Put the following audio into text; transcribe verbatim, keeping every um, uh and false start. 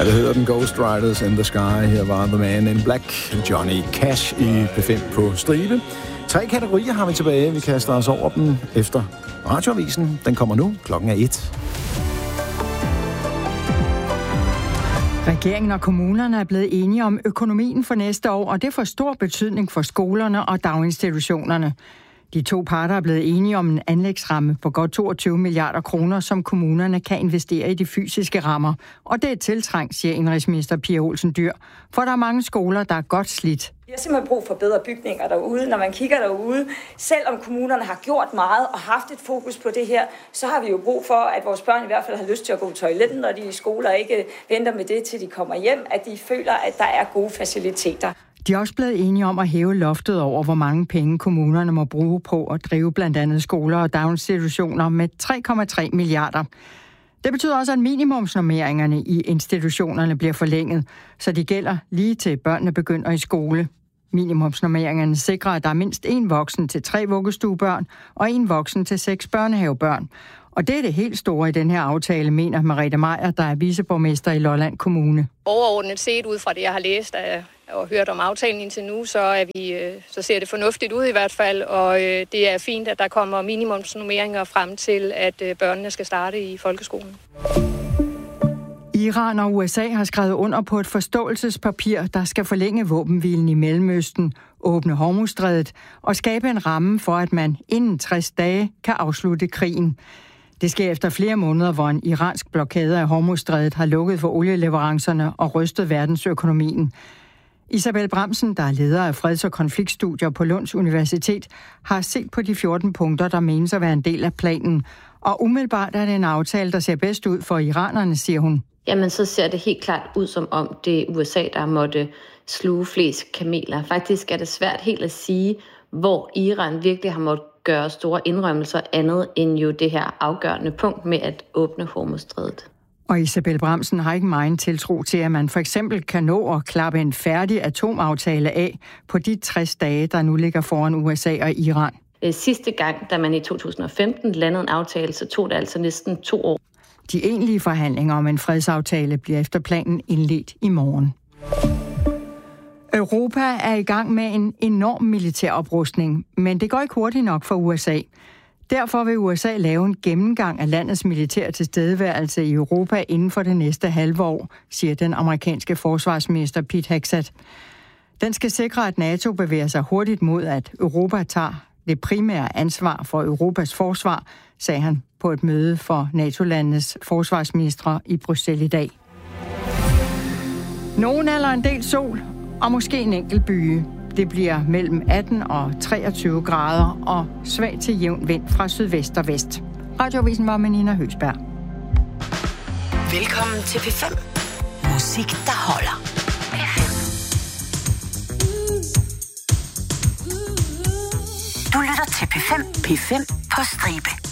det hedder den Ghost Riders in the Sky. Her var The Man in Black, Johnny Cash i P fem på stribe. Tre kategorier har vi tilbage. Vi kaster os over dem efter Radioavisen. Den kommer nu. Klokken er et. Regeringen og kommunerne er blevet enige om økonomien for næste år, og det får stor betydning for skolerne og daginstitutionerne. De to parter er blevet enige om en anlægsramme på godt toogtyve milliarder kroner, som kommunerne kan investere i de fysiske rammer. Og det er tiltrængt, siger indrigsminister Pia Olsen Dyhr, for der er mange skoler, der er godt slidt. Vi har simpelthen brug for bedre bygninger derude. Når man kigger derude, selvom kommunerne har gjort meget og haft et fokus på det her, så har vi jo brug for, at vores børn i hvert fald har lyst til at gå på toiletten, når de er i skole og ikke venter med det, til de kommer hjem, at de føler, at der er gode faciliteter. De er også blevet enige om at hæve loftet over, hvor mange penge kommunerne må bruge på at drive blandt andet skoler og daginstitutioner med tre komma tre milliarder. Det betyder også, at minimumsnormeringerne i institutionerne bliver forlænget, så de gælder lige til børnene begynder i skole. Minimumsnormeringerne sikrer, at der er mindst én voksen til tre vuggestuebørn og én voksen til seks børnehavebørn. Og det er det helt store i den her aftale, mener Merete Meier, der er viceborgmester i Lolland Kommune. Overordnet set ud fra det, jeg har læst og hørt om aftalen indtil nu, så, er vi, så ser det fornuftigt ud i hvert fald. Og det er fint, at der kommer minimumsnormeringer frem til, at børnene skal starte i folkeskolen. Iran og U S A har skrevet under på et forståelsespapir, der skal forlænge våbenhvilen i Mellemøsten, åbne Hormuzstrædet og skabe en ramme for, at man inden tres dage kan afslutte krigen. Det sker efter flere måneder, hvor en iransk blokade af Hormuzstrædet har lukket for olieleverancerne og rystet verdensøkonomien. Isabel Bramsen, der er leder af freds- og konfliktstudier på Lunds Universitet, har set på de fjorten punkter, der menes at være en del af planen. Og umiddelbart er det en aftale, der ser bedst ud for iranerne, siger hun. Jamen, så ser det helt klart ud som om det er U S A, der måtte sluge flest kameler. Faktisk er det svært helt at sige, hvor Iran virkelig har måttet gøre store indrømmelser andet end jo det her afgørende punkt med at åbne Hormuzstrædet. Og Isabel Bramsen har ikke meget tiltro til, at man for eksempel kan nå at klappe en færdig atomaftale af på de tres dage, der nu ligger foran U S A og Iran. Sidste gang, da man i to tusind og femten landede en aftale, så tog det altså næsten to år. De egentlige forhandlinger om en fredsaftale bliver efter planen indledt i morgen. Europa er i gang med en enorm militær oprustning, men det går ikke hurtigt nok for U S A. Derfor vil U S A lave en gennemgang af landets militære tilstedeværelse i Europa inden for det næste halve år, siger den amerikanske forsvarsminister Pete Hegseth. Den skal sikre, at NATO bevæger sig hurtigt mod, at Europa tager det primære ansvar for Europas forsvar, sagde han på et møde for NATO-landenes forsvarsministre i Bruxelles i dag. Nogen eller en del sol, og måske en enkelt byge. Det bliver mellem atten og treogtyve grader og svag til jævn vind fra sydvest og vest. Radioavisen var med Nina Høgsberg. Velkommen til P fem. Musik, der holder. P fem. Du lytter til P fem. P fem på stribe.